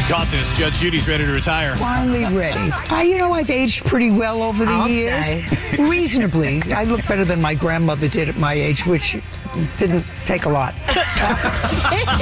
Caught this. Judge Judy's ready to retire. Finally ready. I've aged pretty well over the years. Reasonably. I look better than my grandmother did at my age, which didn't take a lot.